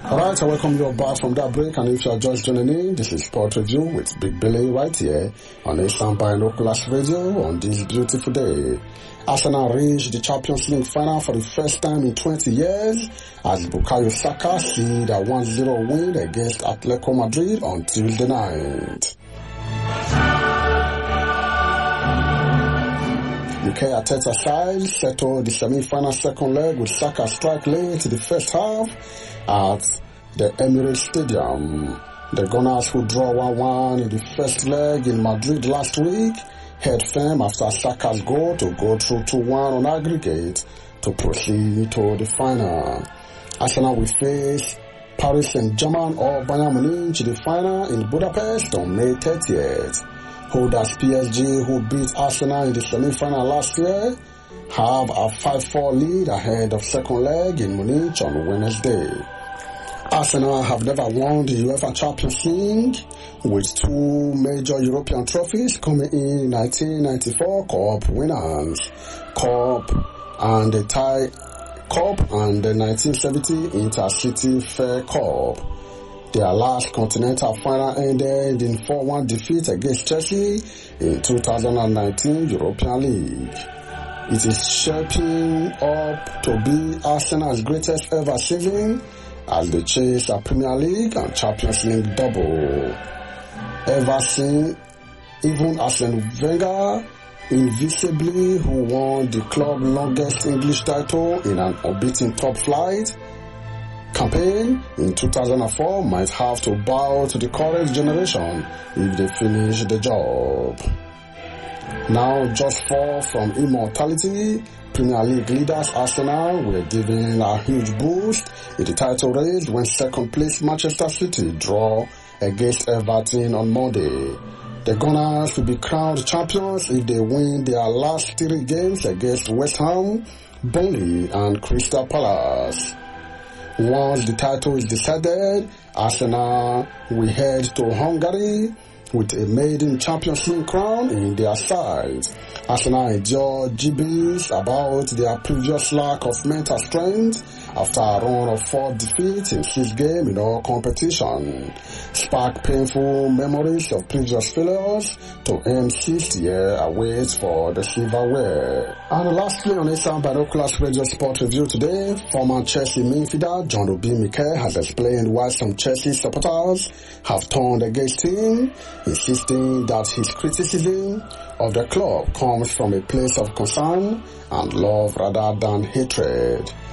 Alright, I welcome you back from that break, and if you are just joining in, this is Sport Review with Big Billy right here on Asian Binoculars Radio on this beautiful day. Arsenal reached the Champions League final for the first time in 20 years as Bukayo Saka sealed a 1-0 win against Atletico Madrid on Tuesday night. Mikel Arteta's side settled the semi-final second leg with Saka strike late in the first half at the Emirates Stadium. The Gunners, who draw 1-1 in the first leg in Madrid last week, held firm after Saka's goal to go through 2-1 on aggregate to proceed to the final. Arsenal will face Paris Saint-Germain or Bayern Munich in the final in Budapest on May 30th. Holders PSG, who beat Arsenal in the semi-final last year, have a 5-4 lead ahead of second leg in Munich on Wednesday. Arsenal have never won the UEFA Champions League, with two major European trophies coming in 1994 Cup winners, Cup and the 1970 Intercity Fair Cup. Their last continental final ended in 4-1 defeat against Chelsea in 2019 European League. It is shaping up to be Arsenal's greatest ever season as they chase a Premier League and Champions League double. Ever since even Arsene Wenger, invisibly who won the club's longest English title in an unbeaten top flight campaign in 2004, might have to bow to the current generation if they finish the job. Now just far from immortality, Premier League leaders Arsenal were given a huge boost in the title race when second place Manchester City draw against Everton on Monday. The Gunners will be crowned champions if they win their last 3 games against West Ham, Burnley and Crystal Palace. Once the title is decided, Arsenal will head to Hungary with a maiden Champions League crown in their sights. Arsenal endured gibes about their previous lack of mental strength after a run of 4 defeats in 6 games in all competition, sparked painful memories of previous failures to end 6th year awaits for the silverware. And lastly, on Asian Binoculars Radio Sport Review today, former Chelsea midfielder John Obi Mikel has explained why some Chelsea supporters have turned against him, insisting that his criticism of the club comes from a place of concern and love rather than hatred.